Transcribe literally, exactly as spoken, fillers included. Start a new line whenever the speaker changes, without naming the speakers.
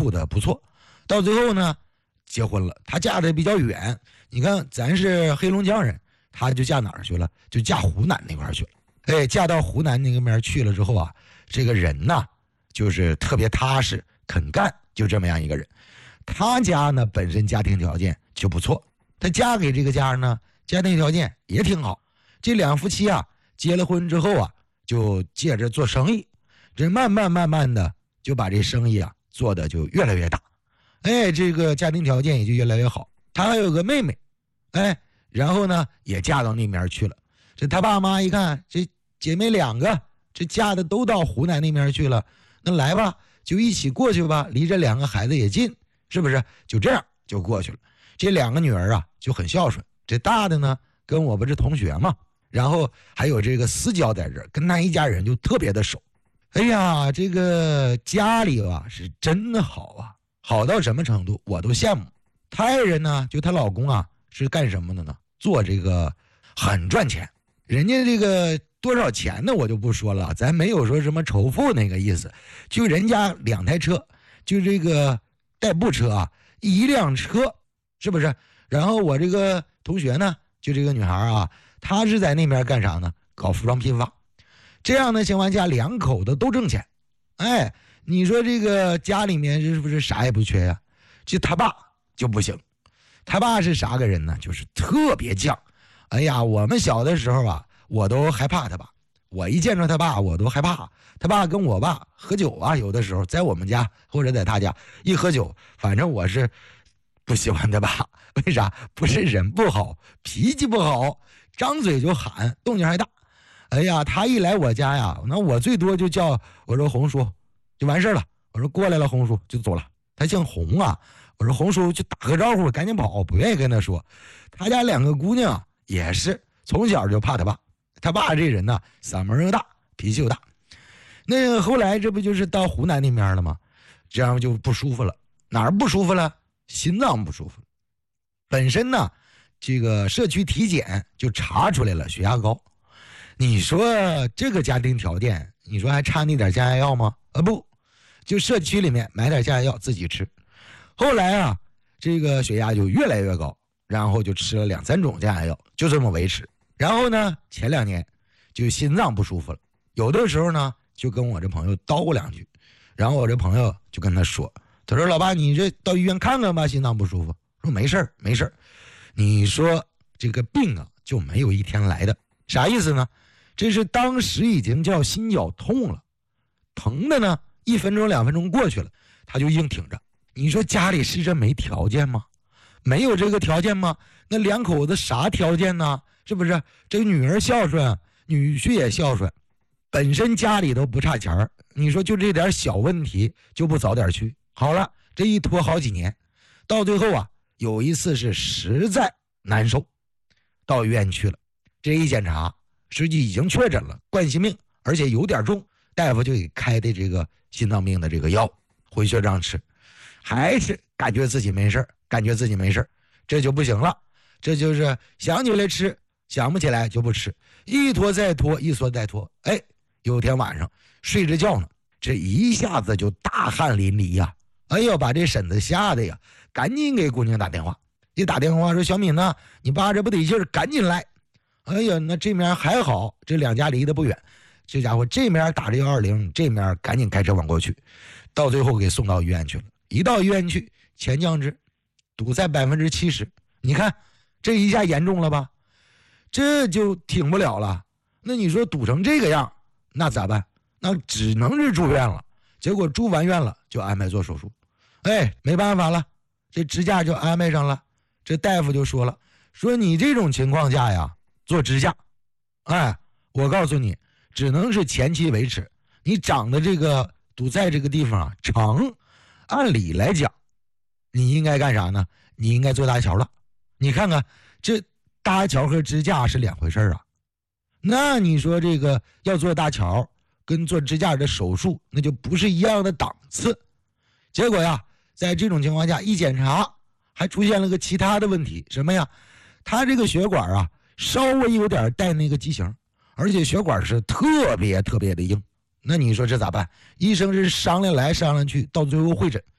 处的不错，到最后呢结婚了。她嫁的比较远，你看咱是黑龙江人，她就嫁哪儿去了？就嫁湖南那块儿去了。哎，嫁到湖南那个面去了之后啊，这个人呐就是特别踏实肯干，就这么样一个人。她家呢本身家庭条件就不错，她嫁给这个家呢家庭条件也挺好。这两夫妻啊结了婚之后啊，就接着做生意，这慢慢慢慢的就把这生意啊做的就越来越大。哎，这个家庭条件也就越来越好。她还有个妹妹，哎，然后呢也嫁到那边去了。这他爸妈一看，这姐妹两个这嫁的都到湖南那边去了，那来吧，就一起过去吧，离这两个孩子也近，是不是？就这样就过去了。这两个女儿啊就很孝顺，这大的呢跟我不是同学嘛，然后还有这个私交在这儿，跟他一家人就特别的熟。哎呀，这个家里吧是真的好啊，好到什么程度我都羡慕。她爱人呢，就她老公啊是干什么的呢？做这个很赚钱，人家这个多少钱呢我就不说了，咱没有说什么仇富那个意思，就人家两台车，就这个代步车啊，一辆车，是不是？然后我这个同学呢，就这个女孩啊，她是在那边干啥呢？搞服装批发。这样的情况下，两口子都挣钱。哎，你说这个家里面是不是啥也不缺呀？这他爸就不行，他爸是啥个人呢？就是特别犟。哎呀，我们小的时候啊，我都害怕他爸。我一见着他爸，我都害怕。他爸跟我爸喝酒啊，有的时候在我们家或者在他家一喝酒，反正我是不喜欢他爸。为啥？不是人不好，脾气不好，张嘴就喊，动静还大。哎呀，他一来我家呀，那我最多就叫我说红叔，就完事了。我说过来了，红叔就走了。他姓洪啊，我说红叔就打个招呼，赶紧跑，不愿意跟他说。他家两个姑娘也是从小就怕他爸，他爸这人呢，嗓门又大，脾气又大。那后来这不就是到湖南那边了吗？这样就不舒服了。哪儿不舒服了？心脏不舒服。本身呢，这个社区体检就查出来了血压高。你说这个家庭条件，你说还差那点降压药吗？啊不，就社区里面买点降压药自己吃。后来啊，这个血压就越来越高，然后就吃了两三种降压药，就这么维持。然后呢，前两年就心脏不舒服了，有的时候呢就跟我这朋友叨咕两句，然后我这朋友就跟他说，他说老爸你这到医院看看吧，心脏不舒服。说没事儿没事儿。你说这个病啊就没有一天来的，啥意思呢？这是当时已经叫心绞痛了，疼的呢一分钟两分钟过去了，他就硬挺着。你说家里是这没条件吗？没有这个条件吗？那两口子啥条件呢？是不是？这个女儿孝顺，女婿也孝顺，本身家里都不差钱儿。你说就这点小问题就不早点去？好了，这一拖好几年，到最后啊，有一次是实在难受，到医院去了。这一检查，实际已经确诊了冠心病，而且有点重，大夫就给开的这个心脏病的这个药，回去让吃，还是感觉自己没事感觉自己没事这就不行了。这就是想起来吃，想不起来就不吃，一拖再拖，一拖再拖。哎，有天晚上睡着觉呢，这一下子就大汗淋漓呀！哎呦，把这婶子吓得呀，赶紧给姑娘打电话。一打电话说：“小敏呢？你爸这不得劲儿，赶紧来。”哎呀，那这面还好，这两家离得不远。这家伙这面打着幺二零，这面赶紧开车往过去，到最后给送到医院去了。一到医院去，前降肢堵在百分之七十，你看这一下严重了吧？这就挺不了了。那你说堵成这个样，那咋办？那只能是住院了。结果住完院了，就安排做手术。哎，没办法了，这支架就安排上了。这大夫就说了，说你这种情况下呀，做支架，哎，我告诉你，只能是前期维持。你长的这个堵在这个地方啊长，按理来讲，你应该干啥呢？你应该做搭桥了。你看看，这搭桥和支架是两回事啊。那你说这个要做搭桥跟做支架的手术，那就不是一样的档次。结果呀，在这种情况下一检查，还出现了个其他的问题，什么呀？他这个血管啊稍微有点带那个畸形，而且血管是特别特别的硬。那你说这咋办？医生是商量来商量去，到最后会诊，